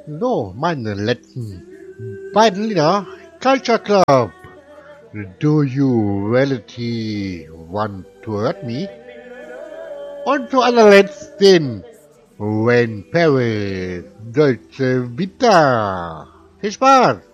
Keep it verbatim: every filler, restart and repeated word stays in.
So, meine letzten beiden Lieder. Culture Club. Do You Reality Want to Hurt Me? Und zu allerletzten When Paris Dolce Vita. Viel Spaß!